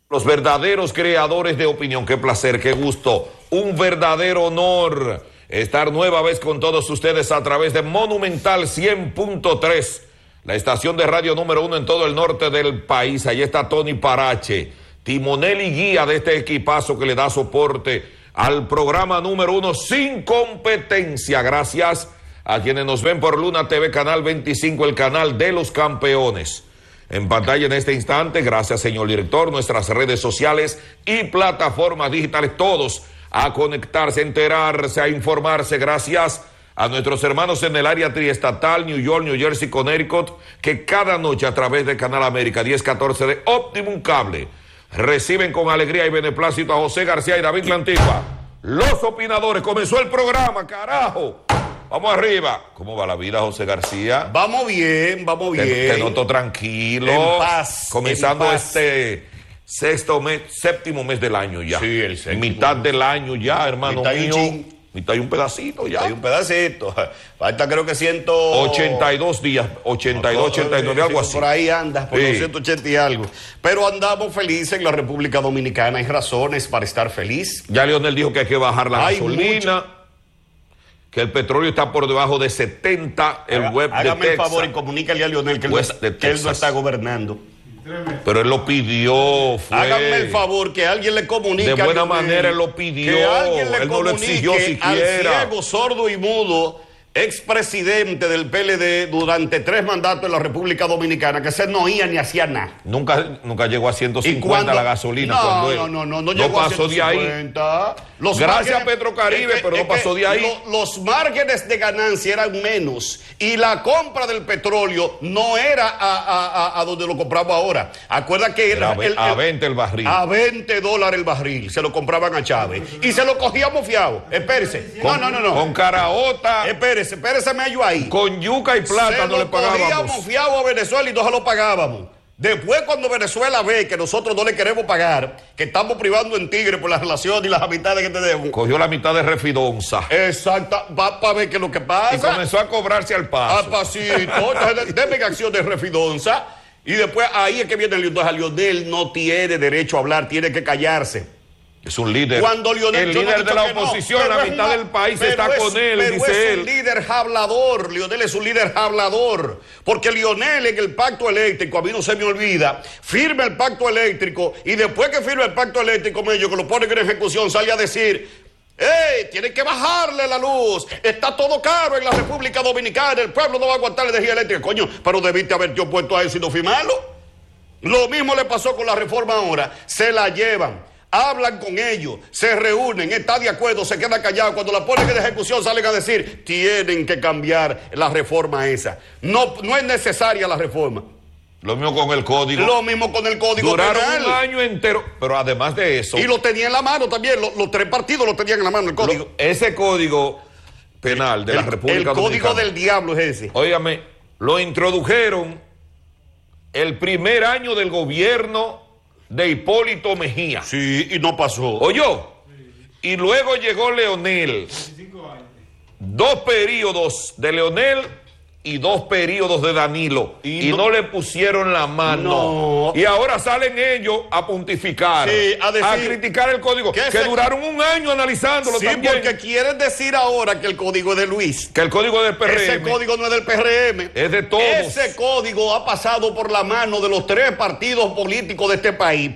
Los verdaderos creadores de opinión. Qué placer, qué gusto, un verdadero honor estar nueva vez con todos ustedes a través de Monumental 100.3, la estación de radio número 1 en todo el norte del país. Allí está Tony Parache, timonel y guía de este equipazo que le da soporte al programa número 1 sin competencia. Gracias a quienes nos ven por Luna TV, Canal 25, el canal de los campeones. En pantalla en este instante, gracias señor director, nuestras redes sociales y plataformas digitales, todos a conectarse, a enterarse, a informarse. Gracias a nuestros hermanos en el área triestatal, New York, New Jersey, Connecticut, que cada noche a través de Canal América 1014 de Optimum Cable reciben con alegría y beneplácito a José García y David La Antigua. Los opinadores, comenzó el programa, carajo. Vamos arriba. ¿Cómo va la vida, José García? Vamos bien, vamos bien. Te noto tranquilo. En paz. Comenzando en paz. este séptimo mes del año ya. Sí, el séptimo. Mitad del año ya, hermano mitad mío. Mitad y un pedacito ya. Hay un pedacito. Falta creo que 82 días, 82, 89, algo así. Por ahí andas, por los 180 y algo. Pero andamos felices en la República Dominicana. Hay razones para estar feliz. Ya Leonel dijo que hay que bajar la gasolina. Que el petróleo está por debajo de 70, el web de Texas. Hágame el favor y comunícale a Leonel que él no está gobernando. Pero él lo pidió. Háganme el favor que alguien le comunique. De buena manera él lo pidió. Que alguien le él no lo exigió siquiera. Al ciego, sordo y mudo, expresidente del PLD durante 3 mandatos en la República Dominicana, que se no oía ni hacía nada. Nunca llegó a 150 la gasolina. No llegó pasó a 150. De ahí. Gracias a Petrocaribe, pero no pasó de ahí. Los márgenes de ganancia eran menos y la compra del petróleo no era a donde lo compramos ahora. Acuerda que era a 20 el barril. A $20 el barril. Se lo compraban a Chávez. Y se lo cogíamos fiado. Espérese. No. Con caraota. Espérese medio ahí. Con yuca y plátano le pagábamos. Se lo cogíamos fiado a Venezuela y no se lo pagábamos. Después, cuando Venezuela ve que nosotros no le queremos pagar, que estamos privando en Tigre por las relaciones y las amistades que tenemos, cogió la mitad de Refidonza. Exacto, va para ver qué es lo que pasa. Y comenzó a cobrarse al paso. Al pasito. Entonces, deme acción de Refidonza. Y después ahí es que viene Leonel. Leonel no tiene derecho a hablar, tiene que callarse. Es un líder. Cuando Leonel, el líder de la oposición, la mitad del país está con él, dice él. Es un líder hablador. Leonel es un líder hablador. Porque Leonel en el pacto eléctrico, a mí no se me olvida, firma el pacto eléctrico y después que firma el pacto eléctrico, medio que lo ponen en ejecución, sale a decir: tienen que bajarle la luz, está todo caro en la República Dominicana, el pueblo no va a aguantar la energía eléctrica. Coño, pero debiste haberte opuesto a eso y no firmarlo. Lo mismo le pasó con la reforma ahora. Se la llevan. Hablan con ellos, se reúnen, está de acuerdo, se queda callado. Cuando la ponen en ejecución salen a decir: tienen que cambiar la reforma esa. No es necesaria la reforma. Lo mismo con el código. Lo mismo con el código Duraron penal. un año entero, pero además de eso. Y lo tenía en la mano también, los 3 partidos lo tenían en la mano, el código. Ese código penal de la República Dominicana. El código del diablo es ese. Óigame, lo introdujeron el primer año del gobierno de Hipólito Mejía. Sí, y no pasó. ¿Oyó? Y luego llegó Leonel. 2 períodos de Leonel y 2 períodos de Danilo. Y no le pusieron la mano. No. Y ahora salen ellos a pontificar. Sí, a criticar el código. Que duraron un año analizándolo también. Sí, porque quieren decir ahora que el código es de Luis. Que el código es del PRM. Ese código no es del PRM. Es de todos. Ese código ha pasado por la mano de los 3 partidos políticos de este país.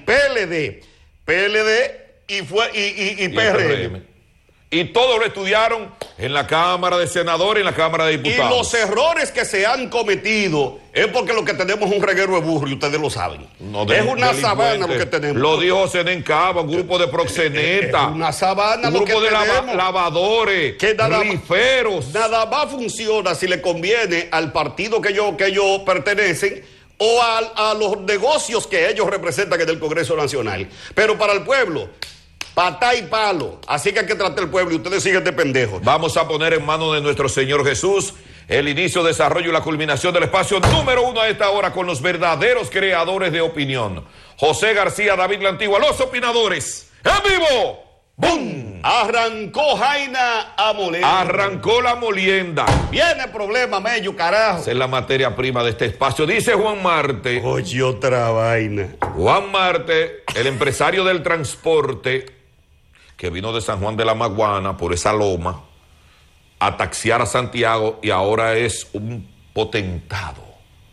PLD y PRM. Y todos lo estudiaron en la Cámara de Senadores y en la Cámara de Diputados. Y los errores que se han cometido es porque lo que tenemos es un reguero de burro y ustedes lo saben. Es una sabana lo que tenemos. Lo dijo Zenén Cava, un grupo de proxenetas. Una sabana un grupo de lavadores, riferos. Nada más funciona si le conviene al partido que ellos pertenecen o a los negocios que ellos representan en el Congreso Nacional. Pero para el pueblo, patá y palo. Así que hay que tratar el pueblo y ustedes siguen de pendejos. Vamos a poner en manos de nuestro Señor Jesús el inicio, desarrollo y la culminación del espacio número 1 a esta hora con los verdaderos creadores de opinión. José García, David La Antigua, los opinadores. ¡En vivo! ¡Bum! Arrancó Jaina a Molienda. Arrancó la molienda. Viene problema, Mello, carajo. Esa es la materia prima de este espacio. Dice Juan Marte. Oye, otra vaina. Juan Marte, el empresario del transporte, que vino de San Juan de la Maguana por esa loma a taxiar a Santiago y ahora es un potentado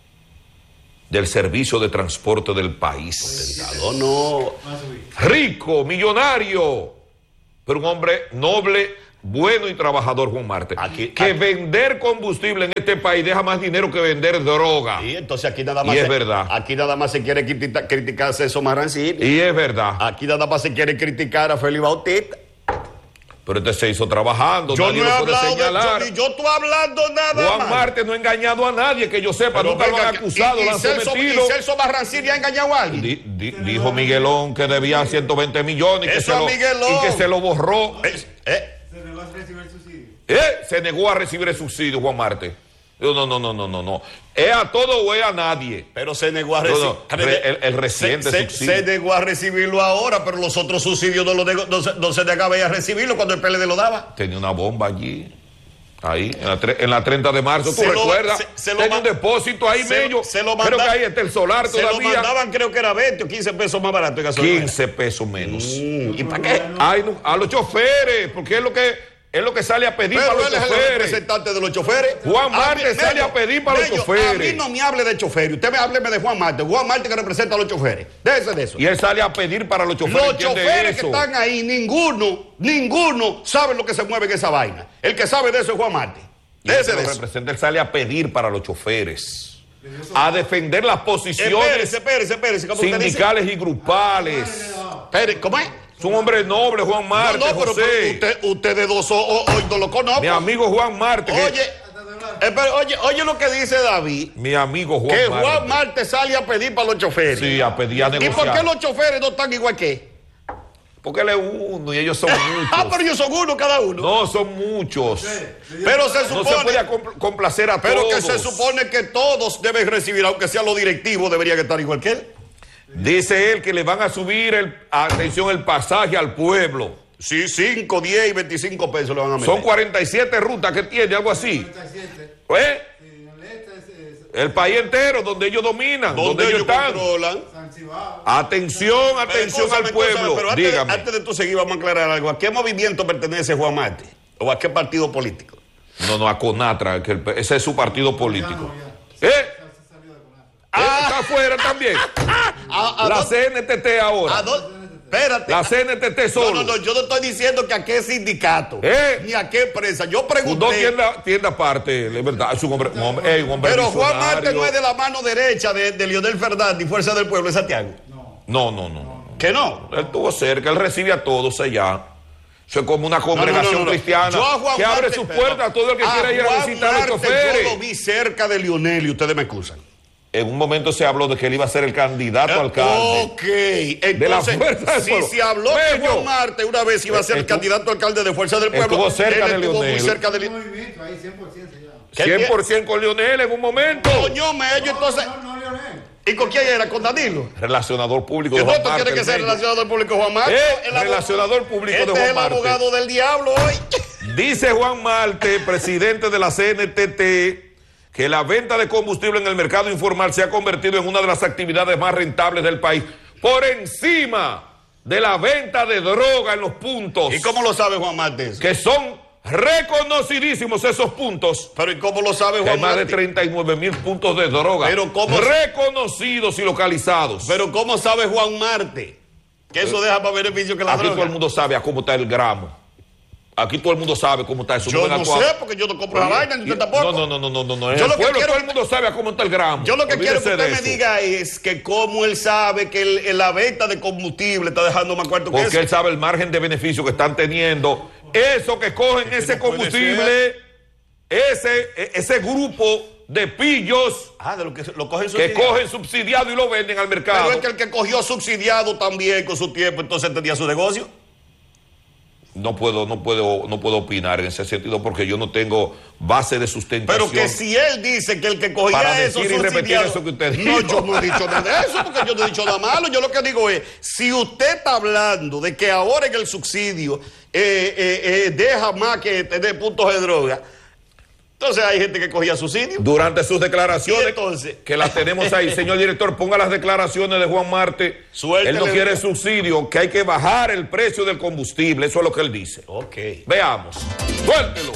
del servicio de transporte del país. Potentado no. Rico, millonario, pero un hombre noble, bueno y trabajador, Juan Marte. Que vender combustible en este país deja más dinero que vender droga. Y entonces aquí nada más. Y es verdad. Aquí nada más se quiere criticar a César Marancini. Y es verdad. Aquí nada más se quiere criticar a Félix Bautista. Pero este se hizo trabajando, yo nadie no he lo puede hablado señalar. ni yo estoy hablando nada. Juan Marte no ha engañado a nadie, que yo sepa, pero nunca lo han acusado, lo han sometido. ¿Y Celso Barrancini ha engañado a alguien? Dijo Miguelón que debía 120 millones y que se lo borró. Se negó a recibir el subsidio. Se negó a recibir el subsidio, Juan Marte. No. ¿Es a todo o es a nadie? Pero se negó a recibir. El reciente subsidio. Se negó a recibirlo ahora, pero los otros subsidios no se negaba a recibirlo cuando el PLD lo daba. Tenía una bomba allí. Ahí, en la 30 de marzo, ¿tú recuerdas? Tenía un depósito ahí, Mello. Creo que ahí está el solar todavía. Se lo mandaban, creo que era 20 o 15 pesos más barato. 15 pesos menos. ¿Y para qué? A los choferes, porque es lo que sale a pedir para los choferes. Pero él es el representante de los choferes. Juan Marte sale a pedir para los choferes. A mí no me hable de choferes. Usted me hábleme de Juan Marte. Juan Marte que representa a los choferes. Déjese de eso. Y él sale a pedir para los choferes. Los choferes que están ahí, ninguno sabe lo que se mueve en esa vaina. El que sabe de eso es Juan Marte. Déjese de eso. Él sale a pedir para los choferes. A defender las posiciones espérese, sindicales y grupales. ¿Cómo es? Es un hombre noble, Juan Marte, pero José. Ustedes dos hoy no lo conocen. Mi amigo Juan Marte. Oye lo que dice David. Mi amigo Juan Que Marte. Juan Marte sale a pedir para los choferes. Sí, a pedir, a negociar. ¿Y por qué los choferes no están igual que él? Porque él es uno y ellos son muchos. Pero ellos son uno cada uno. No, son muchos. Pero se supone. No se puede complacer a todos. Pero que se supone que todos deben recibir, aunque sean los directivos, deberían estar igual que él. Dice él que le van a subir el pasaje al pueblo. Sí, 5, 10 y 25 pesos le van a meter. Son 47 rutas que tiene, algo así. 47. El país entero, donde ellos dominan, donde ellos están. Controlan. Atención al pueblo. Pero dígame. antes de tú seguir, vamos a aclarar algo. ¿A qué movimiento pertenece Juan Marte? ¿O a qué partido político? No, a Conatra, que ese es su partido político. Está afuera también. La CNTT ahora. Espérate. La CNTT solo. No, yo no estoy diciendo que a qué sindicato, ni a qué empresa. Yo pregunté. No tienda aparte, es verdad. Es un hombre pero Juan Marte no es de la mano derecha de Leonel Fernández y Fuerza del Pueblo de Santiago. No. ¿Que no? Él estuvo cerca, él recibe a todos allá. Eso es como una congregación cristiana que abre sus puertas a todo el que quiera ir a visitar a los choferes. Yo lo vi cerca de Leonel y ustedes me excusan. En un momento se habló de que él iba a ser el candidato a alcalde. Ok, entonces, si se habló que Juan Marte una vez iba a ser el candidato a alcalde de Fuerza del Pueblo, estuvo cerca de Leonel. Muy cerca de Leonel. 100% con Leonel en un momento. Coño, Mello, entonces. No, Leonel. ¿Y con quién era? ¿Con Danilo? Relacionador público de ¿Que Juan no Marte. tiene que ser relacionador público Juan Marte? Relacionador público de Juan Marte. Este es el abogado del diablo hoy. Dice Juan Marte, presidente de la CNTT, que la venta de combustible en el mercado informal se ha convertido en una de las actividades más rentables del país, por encima de la venta de droga en los puntos. ¿Y cómo lo sabe Juan Marte? Que son reconocidísimos esos puntos. Pero ¿y cómo lo sabe Juan Marte? Hay más de 39,000 puntos de droga. Pero ¿cómo? Reconocidos y localizados. Pero ¿cómo sabe Juan Marte? Que eso deja para beneficio que la droga. Aquí todo el mundo sabe a cómo está el gramo. Aquí todo el mundo sabe cómo está eso. Yo no sé, porque yo no compro la vaina, ni usted tampoco. No. En el pueblo todo el mundo sabe a cómo está el gramo. Yo lo que quiero que usted me diga es que cómo él sabe que la venta de combustible está dejando más cuarto que eso. Porque él sabe el margen de beneficio que están teniendo. Eso que cogen ese combustible, ese grupo de pillos de lo que lo cogen subsidiado. Que cogen subsidiado y lo venden al mercado. Pero es que el que cogió subsidiado también con su tiempo, entonces tenía su negocio. no puedo opinar en ese sentido porque yo no tengo base de sustentación. Pero que si él dice que el que cogía para eso decir y repetir eso que usted dijo. No, yo no he dicho nada de eso porque yo no he dicho nada malo. Yo lo que digo es, si usted está hablando de que ahora en el subsidio deja más que tener puntos de droga, entonces hay gente que cogía subsidio. Durante sus declaraciones, entonces, que las tenemos ahí, señor director, ponga las declaraciones de Juan Marte. Suéltele. Él no quiere subsidio, que hay que bajar el precio del combustible. Eso es lo que él dice. Ok. Veamos. Suéltelo.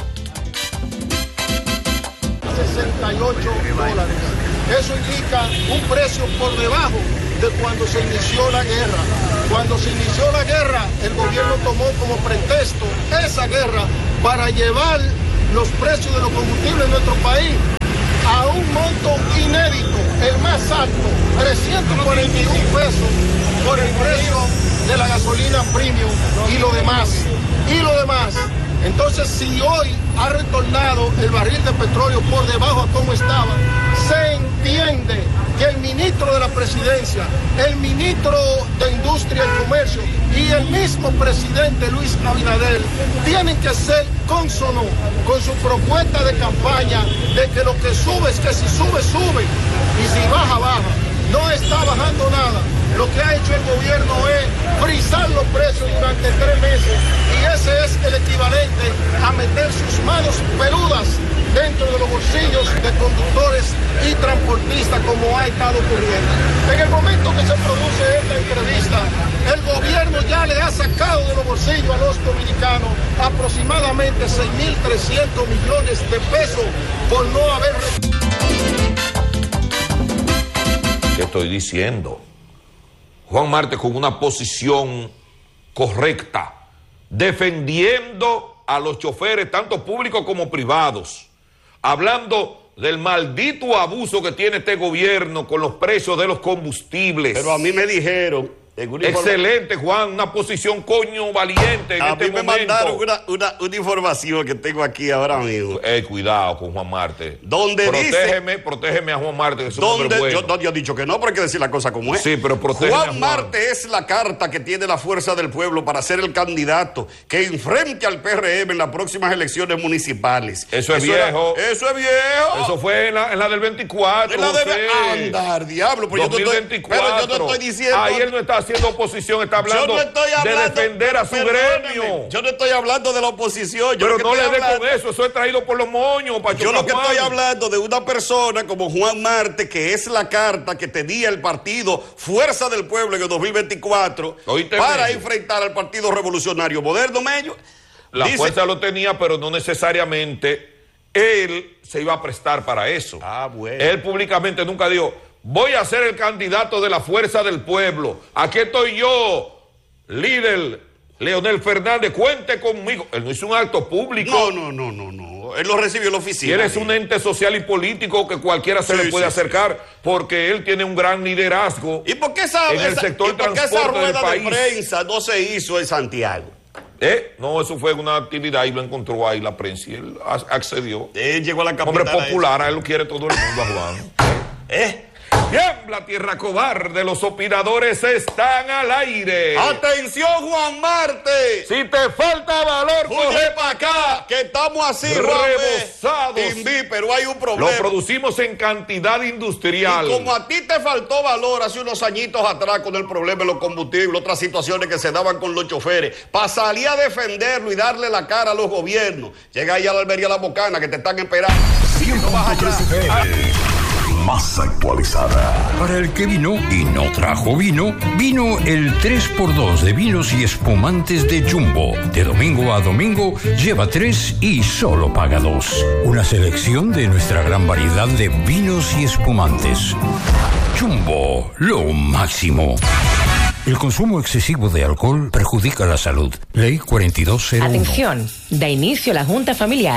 $68. Eso indica un precio por debajo de cuando se inició la guerra. Cuando se inició la guerra, el gobierno tomó como pretexto esa guerra para llevar los precios de los combustibles en nuestro país a un monto inédito, el más alto, 341 pesos por el precio de la gasolina premium y lo demás. Entonces, si hoy ha retornado el barril de petróleo por debajo a como estaba, se entiende que el ministro de la presidencia, el ministro de Industria y Comercio y el mismo presidente Luis Abinader tienen que ser cónsonos con su propuesta de campaña de que lo que sube es que si sube, sube y si baja, baja. No está bajando nada. Lo que ha hecho el gobierno es frizar los precios durante 3 meses y ese es el equivalente a meter sus manos peludas dentro de los bolsillos de conductores y transportistas como ha estado ocurriendo. En el momento que se produce esta entrevista, el gobierno ya le ha sacado de los bolsillos a los dominicanos aproximadamente 6.300 millones de pesos por no haber... ¿Qué estoy diciendo? Juan Marte con una posición correcta, defendiendo a los choferes, tanto públicos como privados, hablando del maldito abuso que tiene este gobierno con los precios de los combustibles. Pero a mí me dijeron... Excelente, Juan, una posición coño valiente en este momento. A mí me mandaron una información que tengo aquí ahora mismo. Cuidado con Juan Marte. Donde protégeme a Juan Marte, que es un hombre bueno. Yo he dicho que no, pero hay que decir la cosa como es. Sí, pero protégeme Juan Marte es la carta que tiene la fuerza del pueblo para ser el candidato que enfrente al PRM en las próximas elecciones municipales. Eso es viejo. Eso es viejo. Eso fue en la del 24. En la de andar, diablo. Pero 2024. Pero yo no estoy diciendo... Ahí él no está haciendo oposición, está hablando de defender a su gremio. Yo no estoy hablando de la oposición. Pero no le dé con eso es traído por los moños. Yo lo que estoy hablando de una persona como Juan Marte, que es la carta que tenía el partido Fuerza del Pueblo en el 2024 para enfrentar al Partido Revolucionario Moderno, Mello. La fuerza lo tenía, pero no necesariamente él se iba a prestar para eso. Bueno. Él públicamente nunca dijo: voy a ser el candidato de la Fuerza del Pueblo. Aquí estoy yo, líder Leonel Fernández, cuente conmigo. Él no hizo un acto público. No. Él lo recibió en la oficina. Y él es un ente social y político que cualquiera se le puede acercar porque él tiene un gran liderazgo. ¿Y por qué en el sector transporte del país? De prensa no se hizo en Santiago? No, eso fue una actividad y lo encontró ahí la prensa y él accedió. Él llegó a la capital. Hombre popular, a él lo quiere todo el mundo, a Juan. Tiembla tierra cobarde, los opinadores están al aire. ¡Atención, Juan Marte! Si te falta valor, coge para acá, que estamos así, rebosados. Pero hay un problema. Lo producimos en cantidad industrial. Y como a ti te faltó valor hace unos añitos atrás con el problema de los combustibles, otras situaciones que se daban con los choferes, para salir a defenderlo y darle la cara a los gobiernos, llega ahí a la Almería La Bocana que te están esperando. No vas allá. Más actualizada. Para el que vino y no trajo vino, vino el 3x2 de vinos y espumantes de Jumbo. De domingo a domingo, lleva 3 y solo paga 2. Una selección de nuestra gran variedad de vinos y espumantes. Jumbo, lo máximo. El consumo excesivo de alcohol perjudica la salud. Ley 4201. Atención, da inicio la Junta Familiar.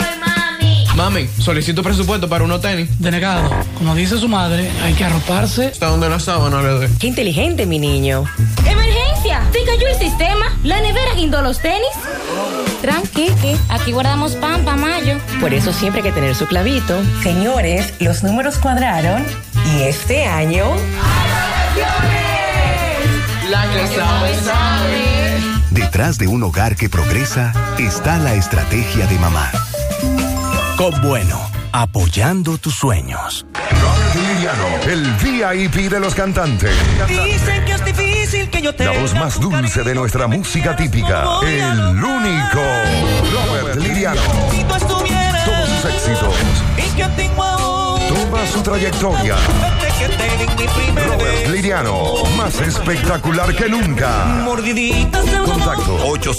Mami, solicito presupuesto para unos tenis. Denegado. Como dice su madre, hay que arroparse. ¿Está donde la sábana le doy? Qué inteligente, mi niño. ¡Emergencia! ¿Se cayó el sistema? ¿La nevera guindó los tenis? Tranqui, aquí guardamos pan para mayo. Por eso siempre hay que tener su clavito. Señores, los números cuadraron y este año... ¡La que sabe, sabe! De Detrás de un hogar que progresa está la estrategia de mamá. COP Bueno, apoyando tus sueños. Robert Liriano, el VIP de los cantantes. Dicen que es difícil que yo te... La voz más dulce de nuestra música típica. El único Robert Liriano. Si tú estuvieras, todos sus éxitos. Y que tengo ahora, toda su trayectoria. Robert Liriano, más espectacular que nunca. Contacto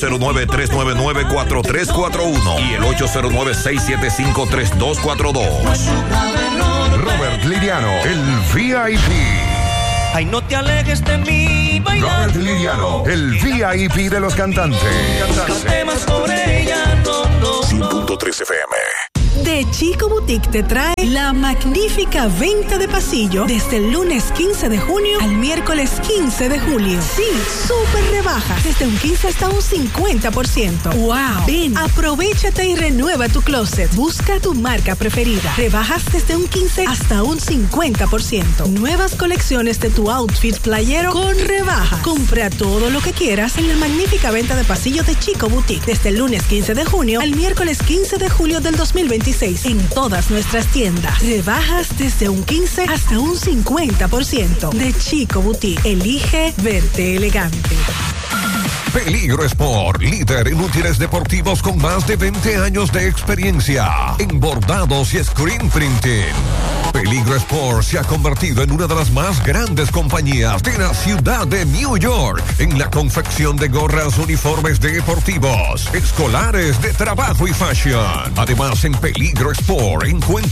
809-399-4341 y el 809-675-3242. Robert Liriano, el VIP. Ay, no te alejes de mí, bailar. Robert Liriano, el VIP de los cantantes. Cantemos sobre ella, no. 100.3 FM. De Chico Boutique te trae la magnífica venta de pasillo desde el lunes 15 de junio al miércoles 15 de julio. Sí, súper rebajas, desde un 15 hasta un 50%. ¡Wow! Ven, aprovechate y renueva tu closet. Busca tu marca preferida. Rebajas desde un 15 hasta un 50%. Nuevas colecciones de tu outfit playero con rebaja. Compra todo lo que quieras en la magnífica venta de pasillo de Chico Boutique desde el lunes 15 de junio al miércoles 15 de julio del 2026 en todas nuestras tiendas. Rebajas desde un 15 hasta un 50%. De Chico Boutique. Elige verte elegante. Peligro Sport, líder en útiles deportivos con más de 20 años de experiencia en bordados y screen printing. Peligro Sport se ha convertido en una de las más grandes compañías de la ciudad de New York en la confección de gorras, uniformes deportivos, escolares, de trabajo y fashion. Además, en Peligro Sport encuentra